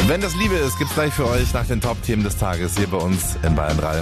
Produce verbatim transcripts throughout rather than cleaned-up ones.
Wenn das Liebe ist, gibt's gleich für euch nach den Top-Themen des Tages hier bei uns in Bayern drei.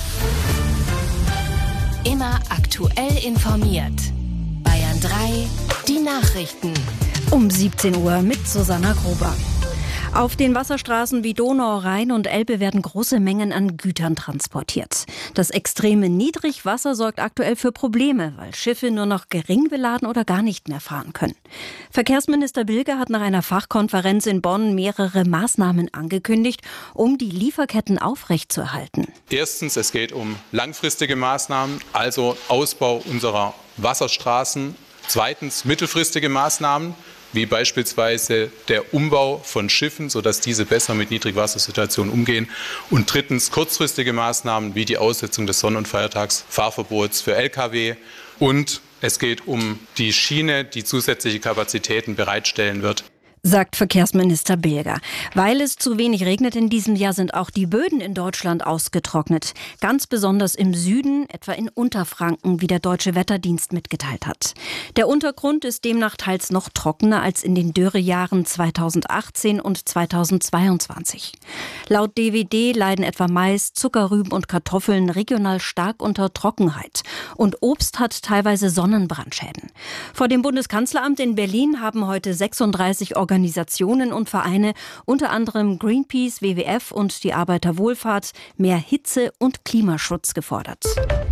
Immer aktuell informiert. Bayern drei, die Nachrichten. Um siebzehn Uhr mit Susanna Gruber. Auf den Wasserstraßen wie Donau, Rhein und Elbe werden große Mengen an Gütern transportiert. Das extreme Niedrigwasser sorgt aktuell für Probleme, weil Schiffe nur noch gering beladen oder gar nicht mehr fahren können. Verkehrsminister Bilger hat nach einer Fachkonferenz in Bonn mehrere Maßnahmen angekündigt, um die Lieferketten aufrechtzuerhalten. Erstens, es geht um langfristige Maßnahmen, also Ausbau unserer Wasserstraßen. Zweitens, mittelfristige Maßnahmen, wie beispielsweise der Umbau von Schiffen, sodass diese besser mit Niedrigwassersituationen umgehen. Und drittens kurzfristige Maßnahmen wie die Aussetzung des Sonn- und Feiertagsfahrverbots für L K W. Und es geht um die Schiene, die zusätzliche Kapazitäten bereitstellen wird, sagt Verkehrsminister Bilger. Weil es zu wenig regnet in diesem Jahr, sind auch die Böden in Deutschland ausgetrocknet. Ganz besonders im Süden, etwa in Unterfranken, wie der Deutsche Wetterdienst mitgeteilt hat. Der Untergrund ist demnach teils noch trockener als in den Dürrejahren zweitausendachtzehn und zweitausendzweiundzwanzig. Laut D W D leiden etwa Mais, Zuckerrüben und Kartoffeln regional stark unter Trockenheit. Und Obst hat teilweise Sonnenbrandschäden. Vor dem Bundeskanzleramt in Berlin haben heute sechsunddreißig Organisationen Organisationen und Vereine, unter anderem Greenpeace, W W F und die Arbeiterwohlfahrt, mehr Hitze- und Klimaschutz gefordert.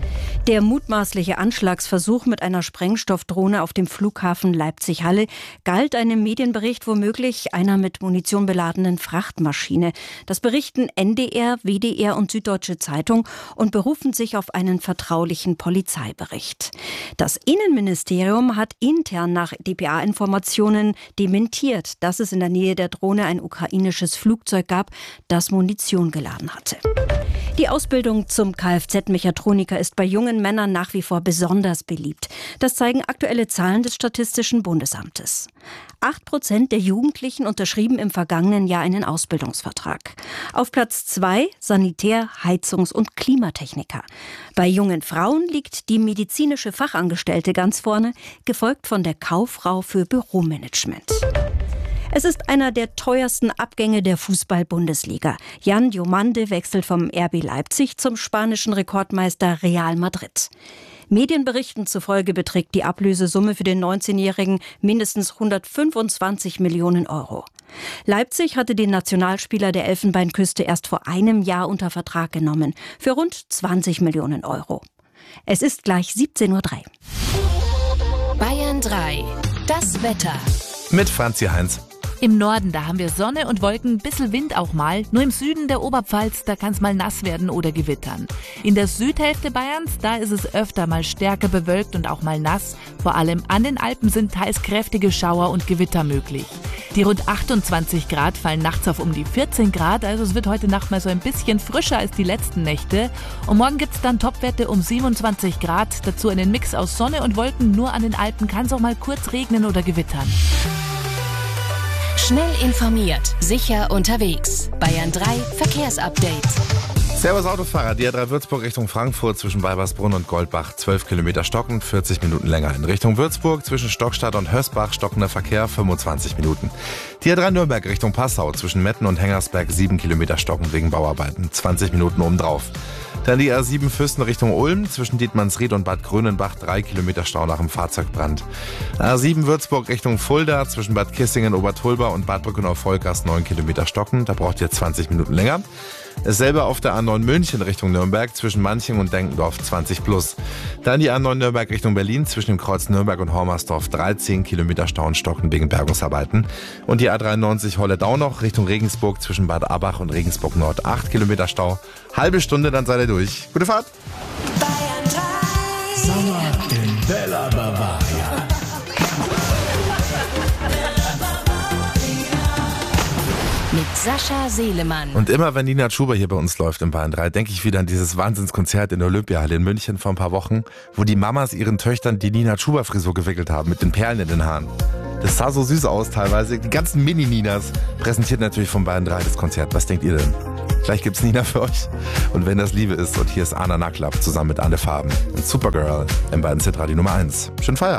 Der mutmaßliche Anschlagsversuch mit einer Sprengstoffdrohne auf dem Flughafen Leipzig-Halle galt einem Medienbericht womöglich einer mit Munition beladenen Frachtmaschine. Das berichten N D R, W D R und Süddeutsche Zeitung und berufen sich auf einen vertraulichen Polizeibericht. Das Innenministerium hat intern nach D P A-Informationen dementiert, dass es in der Nähe der Drohne ein ukrainisches Flugzeug gab, das Munition geladen hatte. Die Ausbildung zum Kfz-Mechatroniker ist bei jungen Männern nach wie vor besonders beliebt. Das zeigen aktuelle Zahlen des Statistischen Bundesamtes. Acht Prozent der Jugendlichen unterschrieben im vergangenen Jahr einen Ausbildungsvertrag. Auf Platz zwei Sanitär-, Heizungs- und Klimatechniker. Bei jungen Frauen liegt die medizinische Fachangestellte ganz vorne, gefolgt von der Kauffrau für Büromanagement. Es ist einer der teuersten Abgänge der Fußball-Bundesliga. Jan Diomande wechselt vom R B Leipzig zum spanischen Rekordmeister Real Madrid. Medienberichten zufolge beträgt die Ablösesumme für den neunzehnjährigen mindestens hundertfünfundzwanzig Millionen Euro. Leipzig hatte den Nationalspieler der Elfenbeinküste erst vor einem Jahr unter Vertrag genommen, für rund zwanzig Millionen Euro. Es ist gleich siebzehn Uhr drei. Bayern drei, das Wetter. Mit Franzi Heinz. Im Norden, da haben wir Sonne und Wolken, bisschen Wind auch mal. Nur im Süden der Oberpfalz, da kann es mal nass werden oder gewittern. In der Südhälfte Bayerns, da ist es öfter mal stärker bewölkt und auch mal nass. Vor allem an den Alpen sind teils kräftige Schauer und Gewitter möglich. Die rund achtundzwanzig Grad fallen nachts auf um die vierzehn Grad, also es wird heute Nacht mal so ein bisschen frischer als die letzten Nächte. Und morgen gibt's dann Topwerte um siebenundzwanzig Grad, dazu einen Mix aus Sonne und Wolken. Nur an den Alpen kann es auch mal kurz regnen oder gewittern. Schnell informiert, sicher unterwegs. Bayern drei Verkehrsupdate. Servus Autofahrer, die A drei Würzburg Richtung Frankfurt zwischen Weibersbrunn und Goldbach zwölf Kilometer stockend, vierzig Minuten länger. In Richtung Würzburg zwischen Stockstadt und Hösbach stockender Verkehr fünfundzwanzig Minuten. Die A drei Nürnberg Richtung Passau zwischen Metten und Hengersberg sieben Kilometer stockend wegen Bauarbeiten, zwanzig Minuten obendrauf. Dann die A sieben Fürsten Richtung Ulm zwischen Dietmannsried und Bad Grönenbach drei Kilometer Stau nach dem Fahrzeugbrand. A sieben Würzburg Richtung Fulda zwischen Bad Kissingen, Obertulba und Bad Brückenau-Vollgast neun Kilometer stocken, da braucht ihr zwanzig Minuten länger. Dasselbe auf der A neun München Richtung Nürnberg zwischen Manching und Denkendorf zwanzig plus. Dann die A neun Nürnberg Richtung Berlin zwischen dem Kreuz Nürnberg und Hormersdorf dreizehn Kilometer Stau und Stocken wegen Bergungsarbeiten. Und die A dreiundneunzig Holledau noch Richtung Regensburg zwischen Bad Abach und Regensburg Nord acht Kilometer Stau. Halbe Stunde, dann seid ihr durch. Gute Fahrt! Bayern drei. Sommer in Bella Bavaria. Mit Sascha Seelemann. Und immer wenn Nina Chuba hier bei uns läuft im Bayern drei, denke ich wieder an dieses Wahnsinnskonzert in der Olympiahalle in München vor ein paar Wochen, wo die Mamas ihren Töchtern die Nina Chuba Frisur gewickelt haben mit den Perlen in den Haaren. Das sah so süß aus teilweise. Die ganzen Mini-Ninas präsentiert natürlich vom Bayern drei das Konzert. Was denkt ihr denn? Gleich gibt's Nina für euch. Und wenn das Liebe ist, und hier ist Anna Naklab zusammen mit Anne Farben und Supergirl im Bayern Z Radio Nummer eins. Schönen Feierabend.